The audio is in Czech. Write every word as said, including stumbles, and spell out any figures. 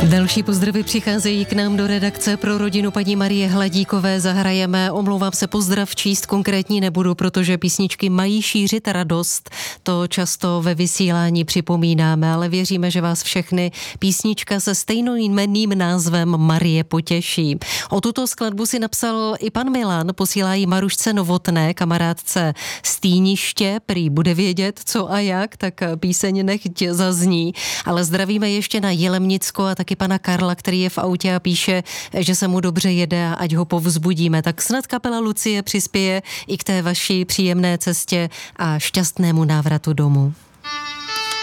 Další pozdravy přicházejí k nám do redakce pro rodinu paní Marie Hladíkové. Zahrajeme, omlouvám se, pozdrav číst konkrétní nebudu, protože písničky mají šířit radost. To často ve vysílání připomínáme, ale věříme, že vás všechny písnička se stejnojmenným názvem Marie potěší. O tuto skladbu si napsal i pan Milan, posílá ji Marušce Novotné, kamarádce z Týniště, prý bude vědět, co a jak, tak píseň nechť zazní. Ale zdravíme ještě na Jelemnicko a taky pana Karla, který je v autě a píše, že se mu dobře jede a ať ho povzbudíme. Tak snad kapela Lucie přispěje i k té vaší příjemné cestě a šťastnému návratu domů.